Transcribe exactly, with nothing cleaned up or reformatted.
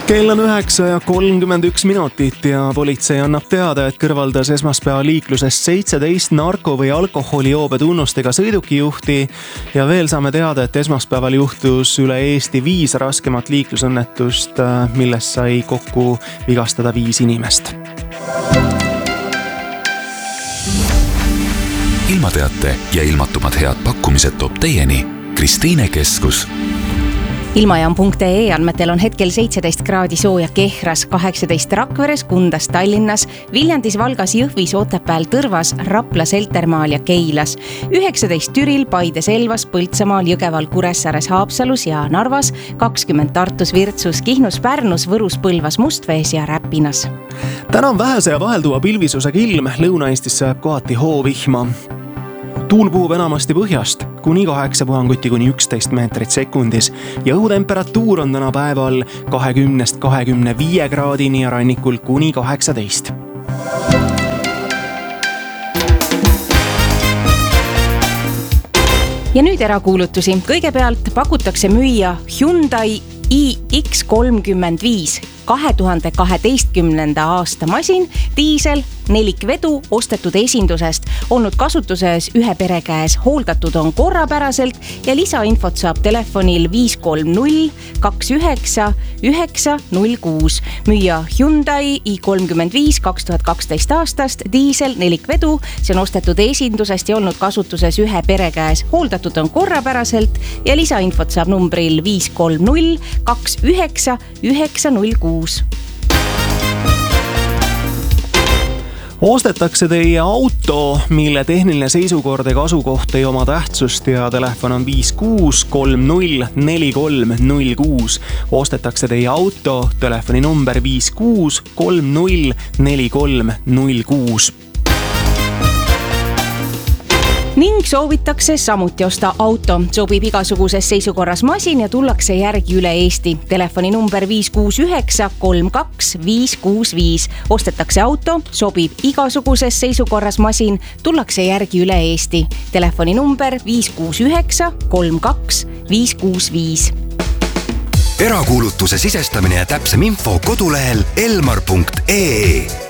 Kell on üheksa ja kolmkümmend üks minutit ja politsei annab teada, et kõrvaldas esmaspäeva liiklusest seitseteist narko- või alkoholijoobe tunnustega sõidukijuhti ja veel saame teada, et esmaspäeval juhtus üle Eesti viis raskemat liiklusõnnetust, millest sai kokku vigastada viis inimest. Ilmateate ja ilmatumad head pakkumised toob teieni Kristiine Keskus. Ilmajaam punkt ee andmetel on hetkel seitseteist kraadi sooja Kehras, kaheksateist Rakveres, Kundas, Tallinnas, Viljandis, Valgas, Jõhvis, Otepääl, Tõrvas, Raplas, Eltermaal ja Keilas, üheksateist Türil, Paides, Elvas, Põltsamaal, Jõgeval, Kuressaares, Haapsalus ja Narvas, kakskümmend Tartus, Virtsus, Kihnus, Pärnus, Võrus, Põlvas, Mustvees ja Räpinas. Täna on vähese ja vahelduva pilvisusega ilm, Lõuna-Eestis sajab kohati hoovihma. Tuul puhub enamasti põhjast, kuni kaheksa puhanguti kuni üksteist meetrit sekundis ja õhutemperatuur on täna päeval kahekümnest kahekümne viie kraadini ja rannikul kuni kaheksateist. Ja nüüd erakuulutusi. Kõigepealt pakutakse müüa Hyundai i X kolmkümmend viis kahe tuhande kaheteistkümnenda aasta masin, diisel, nelikvedu, ostetud esindusest, olnud kasutuses ühe pere käes, hooldatud on korrapäraselt ja lisainfot saab telefonil viis kolm null kaks üheksa üheksa null kuus. Müüa Hyundai i kolmkümmend viis kaks tuhat kaksteist aastast, diisel, nelikvedu, see on ostetud esindusest ja olnud kasutuses ühe pere käes, hooldatud on korrapäraselt ja lisainfot saab numbril viis kolm null kaks üheksa üheksa null kuus. Ostetakse teie auto, mille tehniline seisukord ega asukoht ei oma tähtsust ja telefon on viis kuus kolm null neli kolm null kuus. Ostetakse teie auto, telefoni number viis kuus kolm null neli kolm null kuus. Ning soovitakse samuti osta auto. Sobib igasuguses seisukorras masin ja tullakse järgi üle Eesti. Telefoni number viis kuus üheksa kolm kaks viis kuus viis. Ostetakse auto, sobib igasuguses seisukorras masin, tullakse järgi üle Eesti. Telefoni number viis kuus üheksa kolm kaks viis kuus viis. Erakuulutuse sisestamine ja täpsem info kodulehel elmar punkt ee.